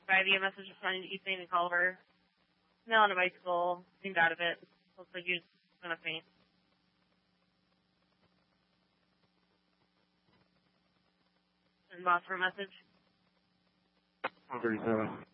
via message responding to Ethan and Culver. Male on a bicycle, seemed out of it. Looks like he was gonna faint. And boss for a message. 137.